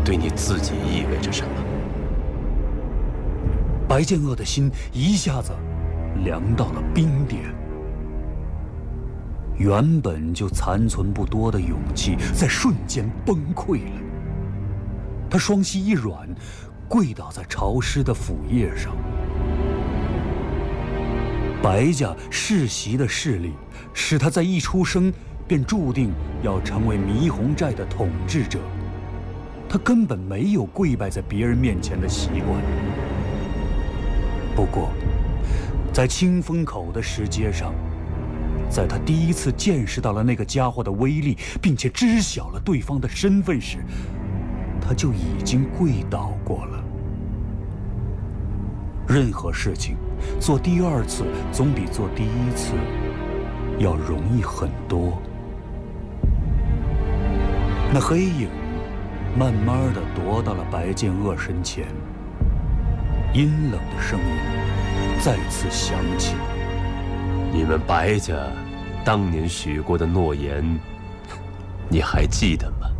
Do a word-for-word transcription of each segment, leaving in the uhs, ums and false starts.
对你自己意味着什么？ 白剑恶的心一下子凉到了冰点，原本就残存不多的勇气在瞬间崩溃了。他双膝一软，跪倒在潮湿的腐叶上。白家世袭的势力，使他在一出生便注定要成为霓虹寨的统治者。他根本没有跪拜在别人面前的习惯。不过，在清风口的石阶上，在他第一次见识到了那个家伙的威力，并且知晓了对方的身份时，他就已经跪倒过了。任何事情做第二次总比做第一次要容易很多。那黑影慢慢地踱到了白剑恶身前，阴冷的声音再次响起：“ 你们白家当年许过的诺言，你还记得吗？”“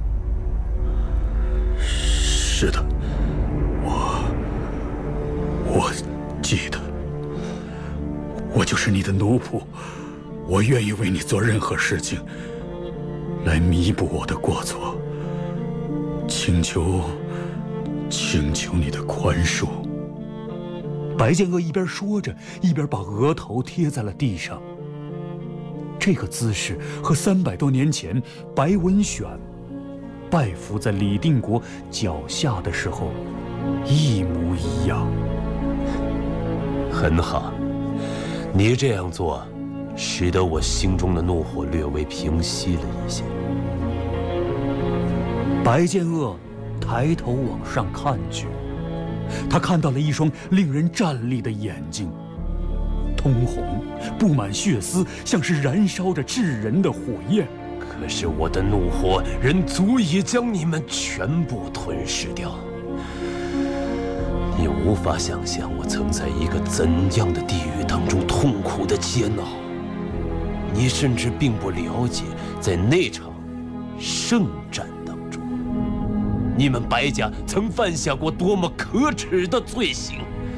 是的，我我记得。我就是你的奴仆，我愿意为你做任何事情，来弥补我的过错。请求，请求你的宽恕。”白剑恶一边说着，一边把额头贴在了地上。这个姿势和三百多年前白文选拜伏在李定国脚下的时候一模一样。 很好，你这样做，使得我心中的怒火略微平息了一些。 白剑恶抬头往上看去，他看到了一双令人战栗的眼睛，通红，布满血丝，像是燃烧着炙人的火焰。 可是我的怒火仍足以将你们全部吞噬掉。你无法想象我曾在一个怎样的地狱当中痛苦的煎熬，你甚至并不了解，在那场圣战当中，你们白家曾犯下过多么可耻的罪行。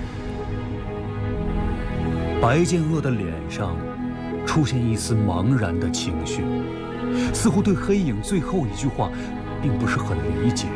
白剑恶的脸上出现一丝茫然的情绪，似乎对黑影最后一句话并不是很理解。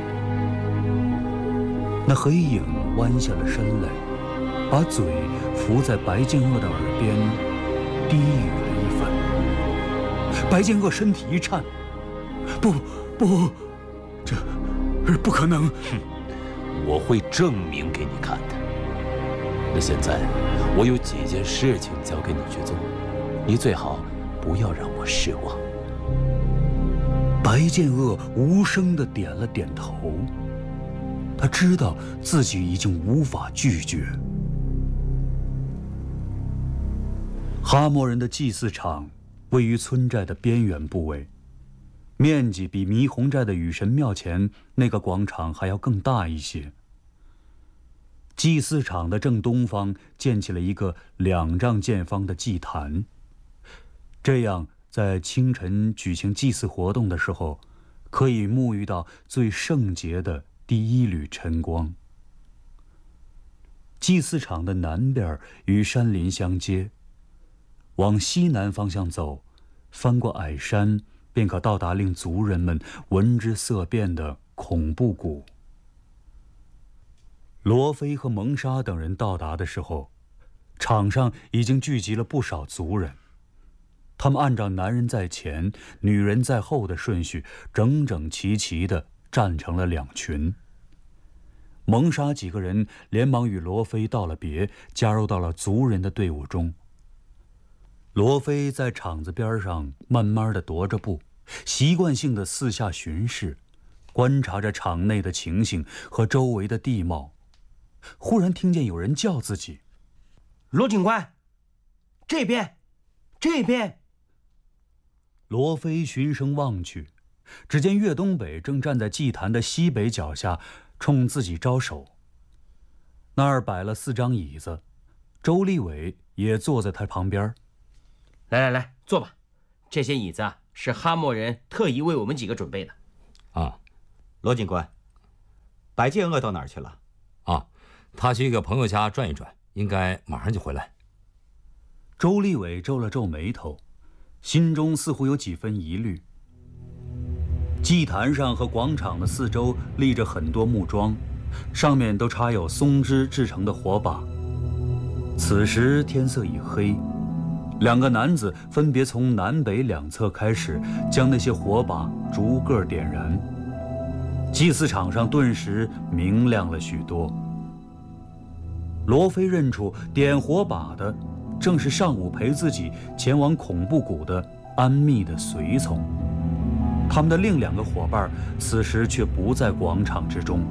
那黑影弯下了身来，把嘴伏在白剑恶的耳边，低语了一番。白剑恶身体一颤：“不不，这不可能！”“ 哼，我会证明给你看的。那现在，我有几件事情交给你去做，你最好不要让我失望。” 白剑恶无声地点了点头。他知道自己已经无法拒绝。哈莫人的祭祀场位于村寨的边缘部位，面积比霓虹寨的雨神庙前那个广场还要更大一些。祭祀场的正东方建起了一个两丈见方的祭坛，这样在清晨举行祭祀活动的时候，可以沐浴到最圣洁的第一缕晨光。祭祀场的南边与山林相接，往西南方向走，翻过矮山，便可到达令族人们闻之色变的恐怖谷。罗非和蒙莎等人到达的时候，场上已经聚集了不少族人。他们按照男人在前，女人在后的顺序，整整齐齐地站成了两群。蒙莎几个人连忙与罗非道了别，加入到了族人的队伍中。罗非在场子边上慢慢地踱着步，习惯性地四下巡视，观察着场内的情形和周围的地貌。忽然听见有人叫自己：“ 罗警官，这边，这边。” 罗非循声望去，只见岳东北正站在祭坛的西北角下，冲自己招手。那儿摆了四张椅子，周立伟也坐在他旁边。 “来来来，坐吧。这些椅子啊，是哈莫人特意为我们几个准备的。”“ 啊，罗警官， 百剑鳄到哪儿去了？ 啊，他去一个朋友家转一转，应该马上就回来。 周立伟皱了皱眉头，心中似乎有几分疑虑。祭坛上和广场的四周立着很多木桩，上面都插有松枝制成的火把。此时天色已黑，两个男子分别从南北两侧开始，将那些火把逐个点燃。祭祀场上顿时明亮了许多。罗非认出点火把的正是上午陪自己前往恐怖谷的安密的随从，他们的另两个伙伴此时却不在广场之中。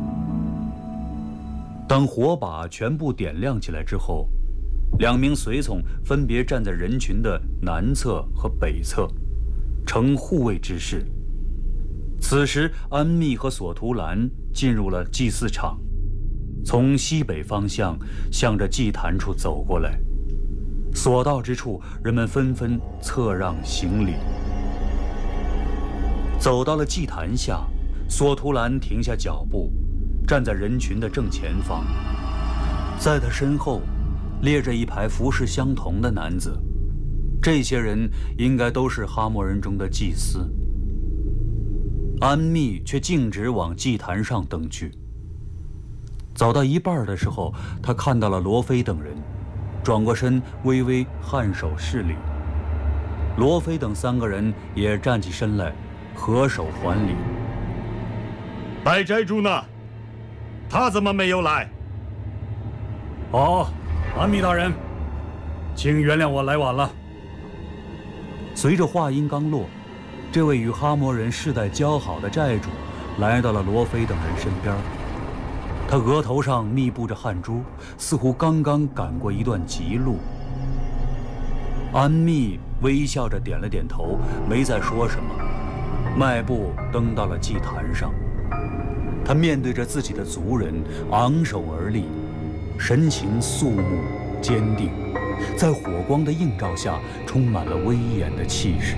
等火把全部点亮起来之后，两名随从分别站在人群的南侧和北侧，呈护卫之势。此时，安密和索图兰进入了祭祀场，从西北方向向着祭坛处走过来。所到之处，人们纷纷侧让行礼。走到了祭坛下，索图兰停下脚步，站在人群的正前方。在他身后列着一排服饰相同的男子，这些人应该都是哈默人中的祭司。安密却径直往祭坛上登去。走到一半的时候，他看到了罗非等人，转过身微微颔首施礼。罗非等三个人也站起身来，合手还礼。 白斋主呢？他怎么没有来？ 哦，安密大人，请原谅我来晚了。随着话音刚落，这位与哈默人世代交好的寨主来到了罗非等人身边。他额头上密布着汗珠，似乎刚刚赶过一段急路。安密微笑着点了点头，没再说什么，迈步登到了祭坛上。他面对着自己的族人，昂首而立，神情肃穆坚定，在火光的映照下充满了威严的气势。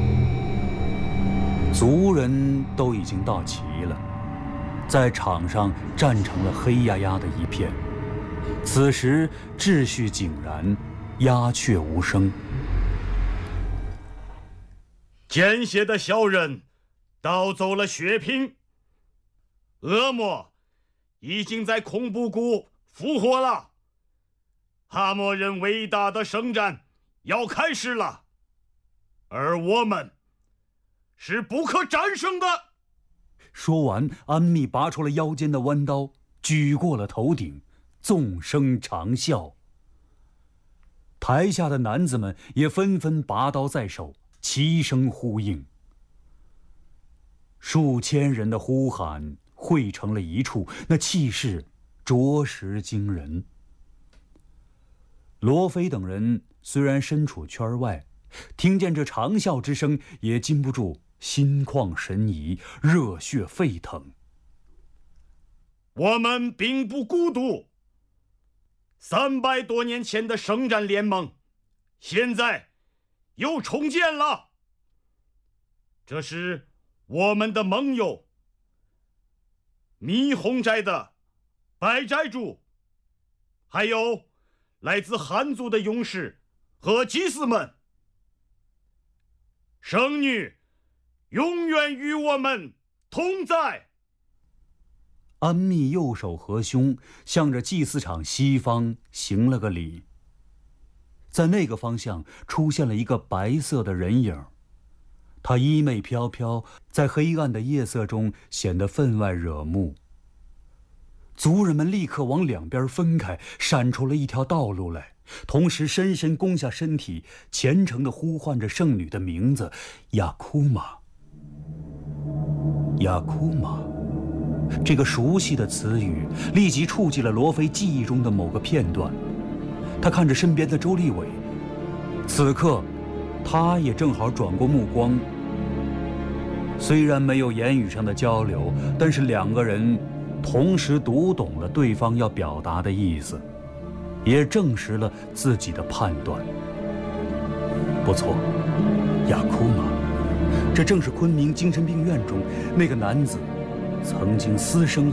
族人都已经到齐了，在场上站成了黑压压的一片。此时秩序井然，鸦雀无声。 奸邪的小人盗走了血瓶，恶魔已经在恐怖谷复活了。哈默人伟大的圣战要开始了，而我们是不可战胜的。 说完，安密拔出了腰间的弯刀，举过了头顶，纵声长啸。台下的男子们也纷纷拔刀在手，齐声呼应。数千人的呼喊汇成了一处，那气势着实惊人。罗非等人虽然身处圈外，听见这长啸之声，也禁不住心旷神怡，热血沸腾。 我们并不孤独，三百多年前的圣战联盟现在又重建了。这是我们的盟友密洪寨的白斋主，还有来自汉族的勇士和祭司们。圣女永远与我们同在。 安密右手合胸，向着祭祀场西方行了个礼。在那个方向出现了一个白色的人影，他衣袂飘飘，在黑暗的夜色中显得分外惹目。族人们立刻往两边分开，闪出了一条道路来，同时深深弓下身体，虔诚地呼唤着圣女的名字雅库玛。雅库玛，这个熟悉的词语立即触及了罗非记忆中的某个片段。他看着身边的周立伟，此刻他也正好转过目光。虽然没有言语上的交流，但是两个人同时读懂了对方要表达的意思，也证实了自己的判断。不错，雅库玛，这正是昆明精神病院中那个男子曾经嘶声